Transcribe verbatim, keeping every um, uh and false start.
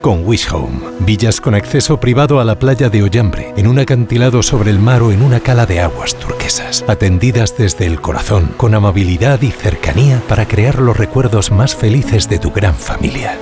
Con Wish Home, villas con acceso privado a la playa de Ollambre, en un acantilado sobre el mar o en una cala de aguas turquesas, atendidas desde el corazón, con amabilidad y cercanía para crear los recuerdos más felices de tu gran familia.